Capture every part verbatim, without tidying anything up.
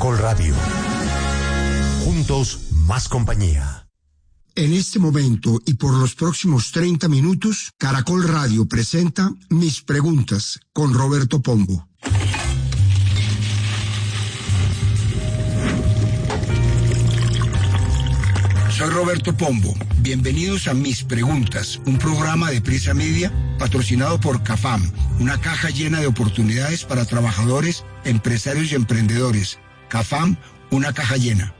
Caracol Radio. Juntos, más compañía. En este momento y por los próximos treinta minutos, Caracol Radio presenta Mis Preguntas con Roberto Pombo. Soy Roberto Pombo. Bienvenidos a Mis Preguntas, un programa de Prisa Media patrocinado por CAFAM, una caja llena de oportunidades para trabajadores, empresarios y emprendedores. CAFAM, una caja llena.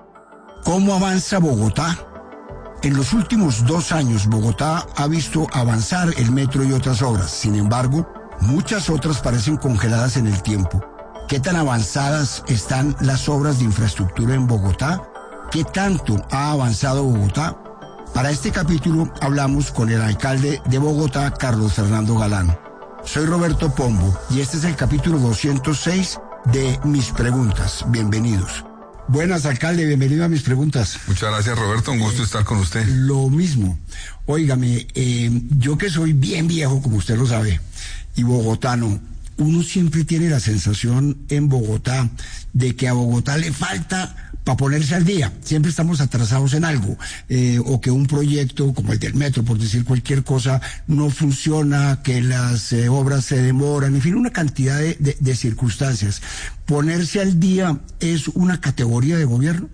¿Cómo avanza Bogotá? En los últimos dos años, Bogotá ha visto avanzar el metro y otras obras. Sin embargo, muchas otras parecen congeladas en el tiempo. ¿Qué tan avanzadas están las obras de infraestructura en Bogotá? ¿Qué tanto ha avanzado Bogotá? Para este capítulo hablamos con el alcalde de Bogotá, Carlos Fernando Galán. Soy Roberto Pombo y este es el capítulo doscientos seis de Mis Preguntas. Bienvenidos. Buenas, alcalde, bienvenido a Mis Preguntas. Muchas gracias, Roberto, un gusto eh, estar con usted. Lo mismo. Óigame, eh, yo que soy bien viejo, como usted lo sabe, y bogotano, uno siempre tiene la sensación en Bogotá de que a Bogotá le falta para ponerse al día. Siempre estamos atrasados en algo, eh, o que un proyecto como el del metro, por decir cualquier cosa, no funciona, que las eh, obras se demoran, en fin, una cantidad de, de, de circunstancias. ¿Ponerse al día es una categoría de gobierno?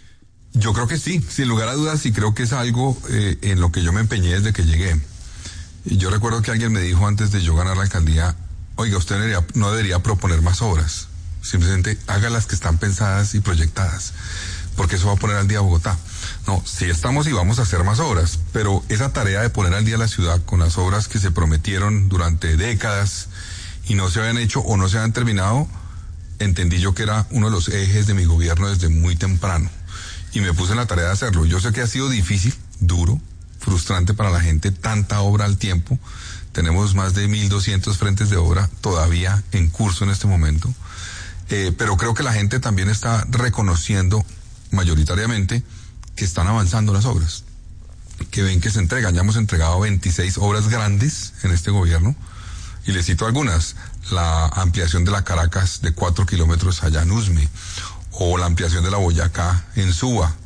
Yo creo que sí, sin lugar a dudas, y creo que es algo eh, en lo que yo me empeñé desde que llegué. Y yo recuerdo que alguien me dijo antes de yo ganar la alcaldía, oiga, usted no debería, no debería proponer más obras. Simplemente haga las que están pensadas y proyectadas, porque eso va a poner al día a Bogotá. No, sí estamos y vamos a hacer más obras, pero esa tarea de poner al día la ciudad con las obras que se prometieron durante décadas y no se habían hecho o no se habían terminado, entendí yo que era uno de los ejes de mi gobierno desde muy temprano. Y me puse en la tarea de hacerlo. Yo sé que ha sido difícil, duro, frustrante para la gente, tanta obra al tiempo. Tenemos más de mil doscientos frentes de obra todavía en curso en este momento. Eh, pero creo que la gente también está reconociendo mayoritariamente que están avanzando las obras, que ven que se entregan. Ya hemos entregado veintiséis obras grandes en este gobierno, y les cito algunas: la ampliación de la Caracas de cuatro kilómetros allá en Usme, o la ampliación de la Boyacá en Suba,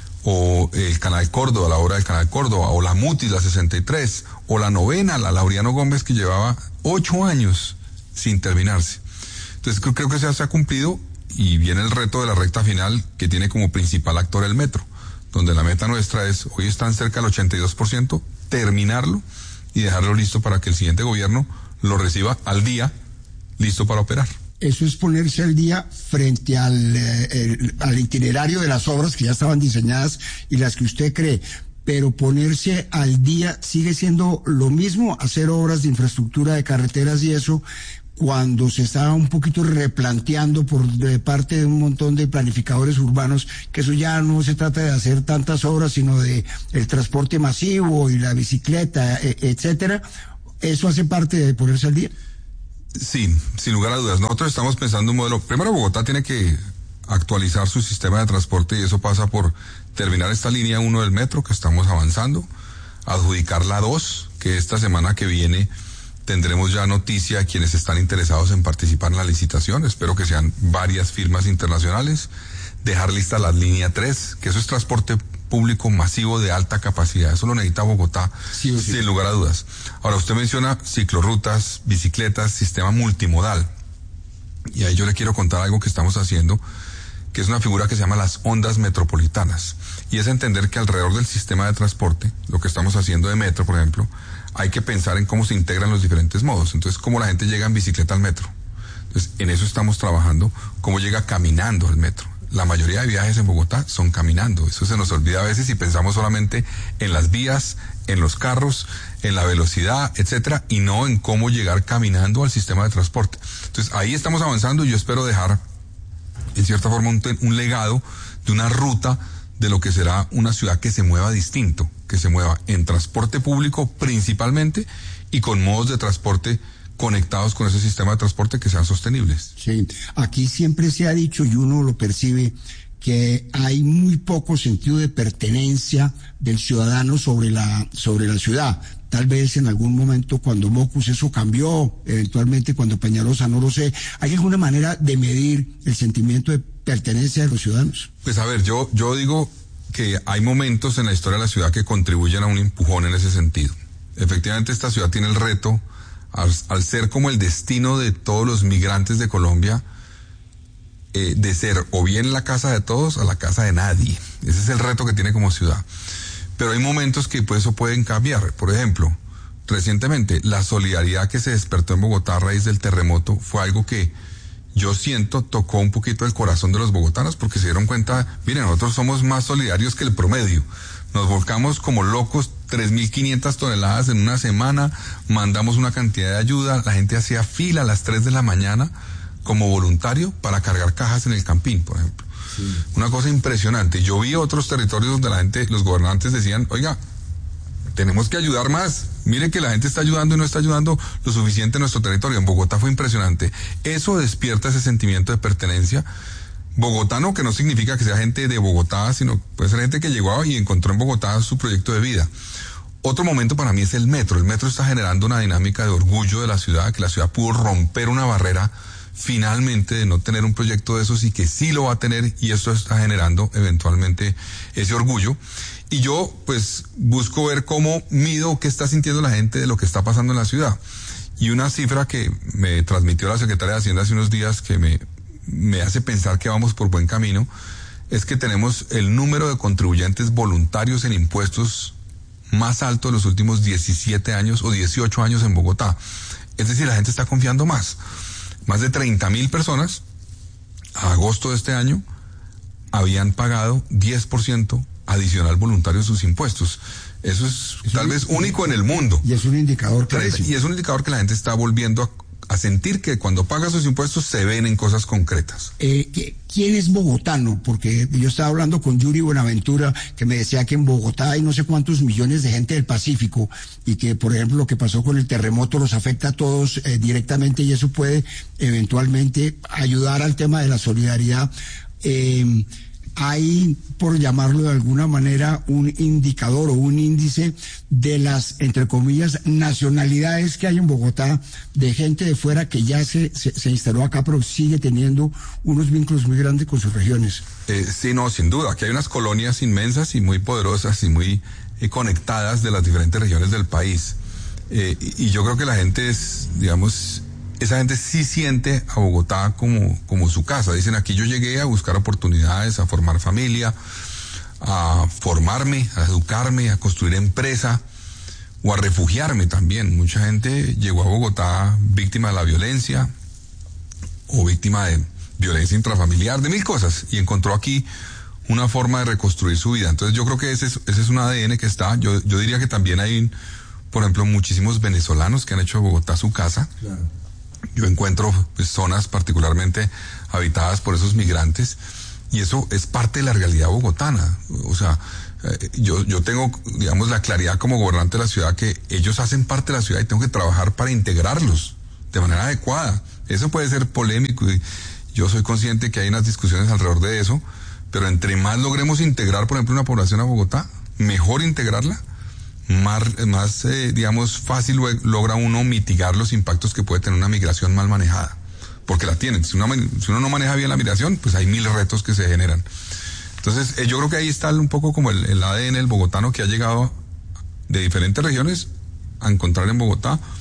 o el Canal Córdoba, la obra del Canal Córdoba, o la Mutis, la sesenta y tres, o la novena, la Laureano Gómez, que llevaba ocho años sin terminarse. Entonces creo, creo que se, se ha cumplido, y viene el reto de la recta final, que tiene como principal actor el metro, donde la meta nuestra es, hoy están cerca del ochenta y dos por ciento, terminarlo y dejarlo listo para que el siguiente gobierno lo reciba al día, listo para operar. Eso es ponerse al día frente al, eh, el, al itinerario de las obras que ya estaban diseñadas y las que usted cree. Pero ponerse al día sigue siendo lo mismo, hacer obras de infraestructura de carreteras y eso, cuando se estaba un poquito replanteando por de parte de un montón de planificadores urbanos que eso ya no se trata de hacer tantas obras, sino de el transporte masivo y la bicicleta, etcétera. ¿Eso hace parte de ponerse al día? Sí, sin lugar a dudas. Nosotros estamos pensando un modelo. Primero, Bogotá tiene que actualizar su sistema de transporte, y eso pasa por terminar esta línea uno del metro, que estamos avanzando, adjudicar la dos, que esta semana que viene tendremos ya noticia a quienes están interesados en participar en la licitación. Espero que sean varias firmas internacionales. Dejar lista la línea tres, que eso es transporte público masivo de alta capacidad. Eso lo necesita Bogotá, sí, sí. Sin lugar a dudas. Ahora, usted menciona ciclorrutas, bicicletas, sistema multimodal. Y ahí yo le quiero contar algo que estamos haciendo, que es una figura que se llama las ondas metropolitanas. Y es entender que alrededor del sistema de transporte, lo que estamos haciendo de metro, por ejemplo, hay que pensar en cómo se integran los diferentes modos. Entonces, cómo la gente llega en bicicleta al metro. Entonces, en eso estamos trabajando, cómo llega caminando al metro. La mayoría de viajes en Bogotá son caminando. Eso se nos olvida a veces y pensamos solamente en las vías, en los carros, en la velocidad, etcétera, y no en cómo llegar caminando al sistema de transporte. Entonces, ahí estamos avanzando, y yo espero dejar, en cierta forma, un, un legado de una ruta de lo que será una ciudad que se mueva distinto, que se mueva en transporte público principalmente, y con modos de transporte conectados con ese sistema de transporte que sean sostenibles. Sí, aquí siempre se ha dicho, y uno lo percibe, que hay muy poco sentido de pertenencia del ciudadano sobre la, sobre la ciudad. Tal vez en algún momento cuando Mocus eso cambió, eventualmente cuando Peñalosa, no lo sé. ¿Hay alguna manera de medir el sentimiento de pertenencia de los ciudadanos? Pues a ver, yo, yo digo que hay momentos en la historia de la ciudad que contribuyen a un empujón en ese sentido. Efectivamente, esta ciudad tiene el reto, al, al ser como el destino de todos los migrantes de Colombia, eh, de ser o bien la casa de todos o la casa de nadie. Ese es el reto que tiene como ciudad. Pero hay momentos que pues eso pueden cambiar. Por ejemplo, recientemente, la solidaridad que se despertó en Bogotá a raíz del terremoto fue algo que yo siento tocó un poquito el corazón de los bogotanos, porque se dieron cuenta, miren, nosotros somos más solidarios que el promedio. Nos volcamos como locos, tres mil quinientas toneladas en una semana, mandamos una cantidad de ayuda, la gente hacía fila a las tres de la mañana como voluntario para cargar cajas en el Campín, por ejemplo. Sí. Una cosa impresionante. Yo vi otros territorios donde la gente, los gobernantes decían, oiga, tenemos que ayudar más. Miren que la gente está ayudando y no está ayudando lo suficiente en nuestro territorio. En Bogotá fue impresionante. Eso despierta ese sentimiento de pertenencia. Bogotano, que no significa que sea gente de Bogotá, sino puede ser gente que llegó y encontró en Bogotá su proyecto de vida. Otro momento para mí es el metro. El metro está generando una dinámica de orgullo de la ciudad, que la ciudad pudo romper una barrera finalmente de no tener un proyecto de esos y que sí lo va a tener, y esto está generando eventualmente ese orgullo. Y yo pues busco ver cómo mido qué está sintiendo la gente de lo que está pasando en la ciudad. Y una cifra que me transmitió la secretaria de Hacienda hace unos días que me, me hace pensar que vamos por buen camino, es que tenemos el número de contribuyentes voluntarios en impuestos más alto de los últimos diecisiete años o dieciocho años en Bogotá. Es decir, la gente está confiando más. Más de treinta mil personas a agosto de este año habían pagado diez por ciento adicional voluntario de sus impuestos. Eso es, es tal un, vez único en el mundo. Y es un indicador clarísimo. Y es un indicador que la gente está volviendo a, a sentir que cuando paga sus impuestos se ven en cosas concretas. Eh, ¿Quién es bogotano? Porque yo estaba hablando con Yuri Buenaventura, que me decía que en Bogotá hay no sé cuántos millones de gente del Pacífico, y que, por ejemplo, lo que pasó con el terremoto los afecta a todos eh, directamente, y eso puede eventualmente ayudar al tema de la solidaridad. Eh, Hay, por llamarlo de alguna manera, un indicador o un índice de las, entre comillas, nacionalidades que hay en Bogotá, de gente de fuera que ya se, se, se instaló acá, pero sigue teniendo unos vínculos muy grandes con sus regiones. Eh, sí, no, sin duda. Aquí hay unas colonias inmensas y muy poderosas y muy eh, conectadas de las diferentes regiones del país. Eh, y, y yo creo que la gente es, digamos, esa gente sí siente a Bogotá como, como su casa. Dicen, aquí yo llegué a buscar oportunidades, a formar familia, a formarme, a educarme, a construir empresa o a refugiarme también. Mucha gente llegó a Bogotá víctima de la violencia o víctima de violencia intrafamiliar, de mil cosas, y encontró aquí una forma de reconstruir su vida. Entonces yo creo que ese es, ese es un A D N que está. Yo, yo diría que también hay, por ejemplo, muchísimos venezolanos que han hecho de Bogotá su casa. Claro. Yo encuentro pues, zonas particularmente habitadas por esos migrantes, y eso es parte de la realidad bogotana. O sea, eh, yo, yo tengo, digamos, la claridad como gobernante de la ciudad que ellos hacen parte de la ciudad y tengo que trabajar para integrarlos de manera adecuada. Eso puede ser polémico y yo soy consciente que hay unas discusiones alrededor de eso, pero entre más logremos integrar, por ejemplo, una población a Bogotá, mejor integrarla, más, más eh, digamos, fácil logra uno mitigar los impactos que puede tener una migración mal manejada, porque la tienen. Si uno, si uno no maneja bien la migración, pues hay mil retos que se generan. Entonces, eh, yo creo que ahí está un poco como el, el A D N, el bogotano, que ha llegado de diferentes regiones a encontrar en Bogotá